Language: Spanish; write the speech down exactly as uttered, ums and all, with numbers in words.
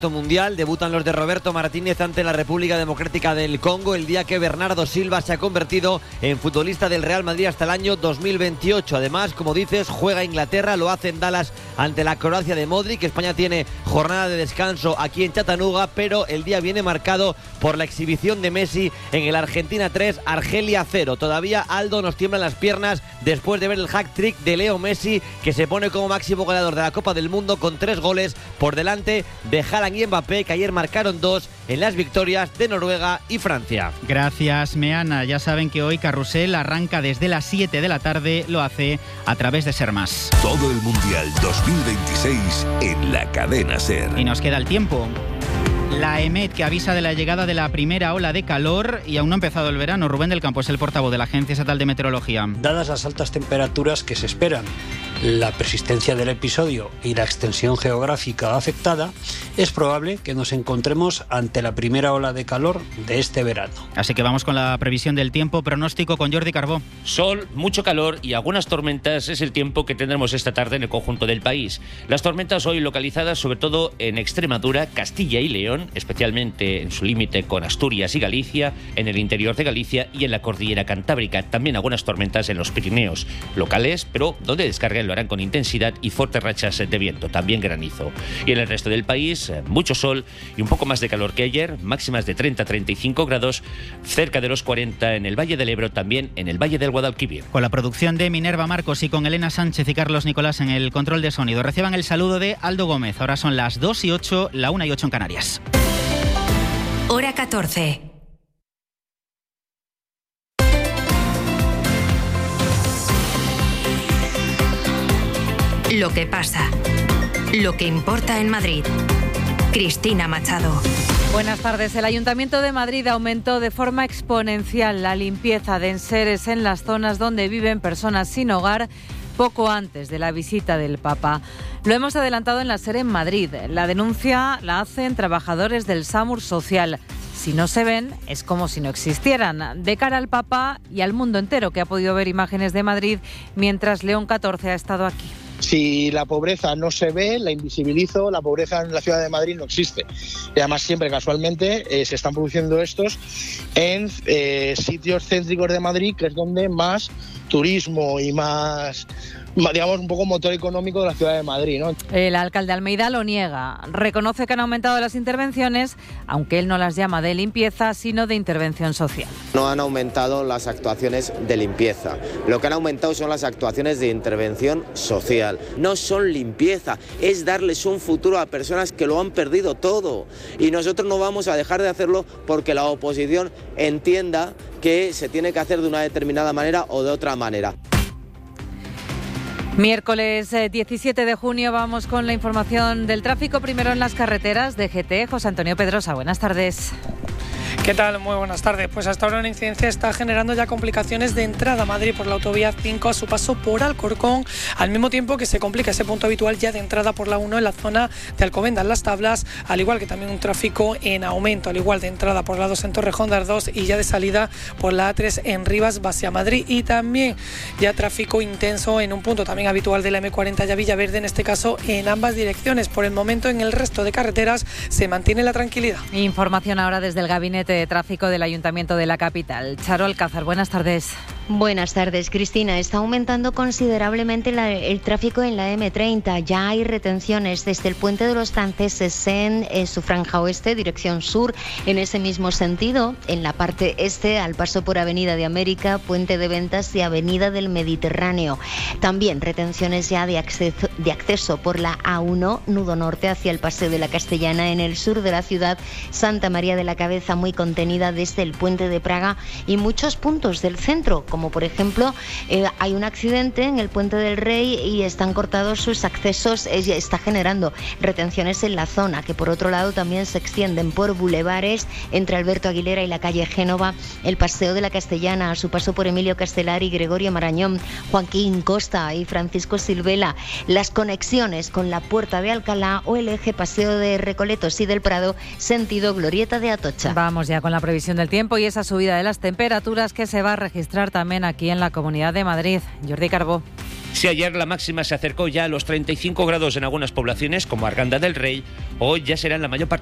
Mundial. Debutan los de Roberto Martínez ante la República Democrática del Congo el día que Bernardo Silva se ha convertido en futbolista del Real Madrid hasta el año dos mil veintiocho. Además, como dices, juega Inglaterra, lo hace en Dallas ante la Croacia de Modric. España tiene jornada de descanso aquí en Chattanooga, pero el día viene marcado por la exhibición de Messi en el Argentina tres, Argelia cero. Todavía Aldo nos tiemblan las piernas después de ver el hat-trick de Leo Messi, que se pone como máximo goleador de la Copa del Mundo con tres goles por delante de Haaland y Mbappé, que ayer marcaron dos en las victorias de Noruega y Francia. Gracias, Meana. Ya saben que hoy Carrusel arranca desde las siete de la tarde, lo hace a través de Ser Más. Todo el Mundial dos mil veintiséis en la cadena Ser. Y nos queda el tiempo. La EMET, que avisa de la llegada de la primera ola de calor y aún no ha empezado el verano. Rubén del Campo es el portavoz de la Agencia Estatal de Meteorología. Dadas las altas temperaturas que se esperan, la persistencia del episodio y la extensión geográfica afectada, es probable que nos encontremos ante la primera ola de calor de este verano. Así que vamos con la previsión del tiempo. Pronóstico con Jordi Carbó. Sol, mucho calor y algunas tormentas es el tiempo que tendremos esta tarde en el conjunto del país. Las tormentas hoy localizadas sobre todo en Extremadura, Castilla y León, especialmente en su límite con Asturias y Galicia, en el interior de Galicia y en la cordillera cantábrica. También algunas tormentas en los Pirineos, locales, pero donde descarguen lo harán con intensidad y fuertes rachas de viento, también granizo. Y en el resto del país, mucho sol y un poco más de calor que ayer, máximas de treinta a treinta y cinco grados, cerca de los cuarenta en el Valle del Ebro, también en el Valle del Guadalquivir. Con la producción de Minerva Marcos y con Elena Sánchez y Carlos Nicolás en el control de sonido. Reciban el saludo de Aldo Gómez. Ahora son las dos y ocho, la una y ocho en Canarias. Hora catorce. Lo que pasa. Lo que importa en Madrid. Cristina Machado. Buenas tardes. El Ayuntamiento de Madrid aumentó de forma exponencial la limpieza de enseres en las zonas donde viven personas sin hogar poco antes de la visita del Papa. Lo hemos adelantado en la SER en Madrid. La denuncia la hacen trabajadores del SAMUR Social. Si no se ven, es como si no existieran. De cara al Papa y al mundo entero, que ha podido ver imágenes de Madrid mientras León catorce ha estado aquí. Si la pobreza no se ve, la invisibilizo, la pobreza en la ciudad de Madrid no existe. Y además siempre, casualmente, eh, se están produciendo estos en eh, sitios céntricos de Madrid, que es donde más turismo y más, digamos, un poco motor económico de la ciudad de Madrid, ¿no? El alcalde Almeida lo niega. Reconoce que han aumentado las intervenciones, aunque él no las llama de limpieza, sino de intervención social. No han aumentado las actuaciones de limpieza. Lo que han aumentado son las actuaciones de intervención social. No son limpieza, es darles un futuro a personas que lo han perdido todo. Y nosotros no vamos a dejar de hacerlo porque la oposición entienda que se tiene que hacer de una determinada manera o de otra manera. Miércoles diecisiete de junio vamos con la información del tráfico. Primero en las carreteras de G T. José Antonio Pedrosa, buenas tardes. ¿Qué tal? Muy buenas tardes. Pues hasta ahora una incidencia está generando ya complicaciones de entrada a Madrid por la autovía cinco a su paso por Alcorcón, al mismo tiempo que se complica ese punto habitual ya de entrada por la uno en la zona de Alcobendas, Las Tablas, al igual que también un tráfico en aumento, al igual de entrada por la dos en Torrejón de Ardoz y ya de salida por la A tres en Rivas, hacia Madrid, y también ya tráfico intenso en un punto también habitual de la eme cuarenta ya Villaverde, en este caso en ambas direcciones. Por el momento en el resto de carreteras se mantiene la tranquilidad. Información ahora desde el Gabinete de Tráfico del Ayuntamiento de la capital. Charo Alcázar, buenas tardes. Buenas tardes, Cristina. Está aumentando considerablemente la, el tráfico en la eme treinta. Ya hay retenciones desde el Puente de los Franceses en eh, su franja oeste, dirección sur, en ese mismo sentido, en la parte este, al paso por Avenida de América, Puente de Ventas y Avenida del Mediterráneo. También retenciones ya de acceso, de acceso por la A uno, nudo norte, hacia el Paseo de la Castellana, en el sur de la ciudad, Santa María de la Cabeza, muy contenida desde el Puente de Praga y muchos puntos del centro, como por ejemplo eh, hay un accidente en el Puente del Rey y están cortados sus accesos, eh, está generando retenciones en la zona, que por otro lado también se extienden por bulevares entre Alberto Aguilera y la calle Génova, el Paseo de la Castellana, a su paso por Emilio Castelar y Gregorio Marañón, Joaquín Costa y Francisco Silvela, las conexiones con la Puerta de Alcalá o el eje Paseo de Recoletos y del Prado, sentido Glorieta de Atocha. Vamos ya con la previsión del tiempo y esa subida de las temperaturas que se va a registrar también aquí en la Comunidad de Madrid. Jordi Carbó. Si ayer la máxima se acercó ya a los treinta y cinco grados en algunas poblaciones, como Arganda del Rey, hoy ya será en la mayor parte